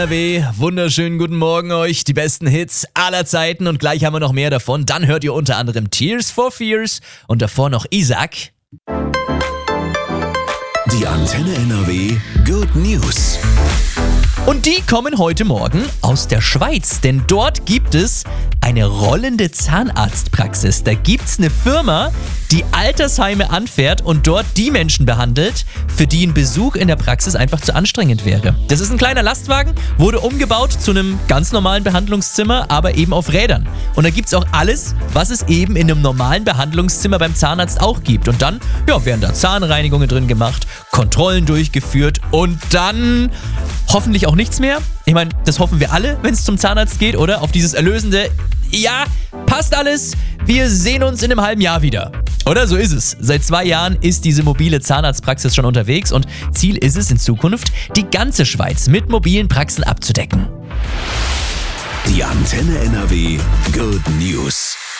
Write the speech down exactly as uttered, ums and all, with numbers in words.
N R W, wunderschönen guten Morgen euch, die besten Hits aller Zeiten und gleich haben wir noch mehr davon. Dann hört ihr unter anderem Tears for Fears und davor noch Isaac. Die Antenne N R W Good News. Und die kommen heute Morgen aus der Schweiz, denn dort gibt es eine rollende Zahnarztpraxis. Da gibt's eine Firma, die Altersheime anfährt und dort die Menschen behandelt, für die ein Besuch in der Praxis einfach zu anstrengend wäre. Das ist ein kleiner Lastwagen, wurde umgebaut zu einem ganz normalen Behandlungszimmer, aber eben auf Rädern. Und da gibt's auch alles, was es eben in einem normalen Behandlungszimmer beim Zahnarzt auch gibt. Und dann, ja, werden da Zahnreinigungen drin gemacht, Kontrollen durchgeführt und dann hoffentlich auch nichts mehr. Ich meine, das hoffen wir alle, wenn es zum Zahnarzt geht, oder? Auf dieses erlösende, ja, passt alles, wir sehen uns in einem halben Jahr wieder. Oder so ist es. Seit zwei Jahren ist diese mobile Zahnarztpraxis schon unterwegs und Ziel ist es in Zukunft, die ganze Schweiz mit mobilen Praxen abzudecken. Die Antenne N R W Good News.